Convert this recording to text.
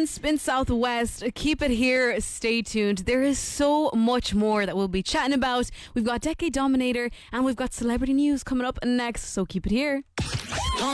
Spin Southwest. Keep it here. Stay tuned. There is so much more that we'll be chatting about. We've got Decade Dominator and we've got celebrity news coming up next, so keep it here.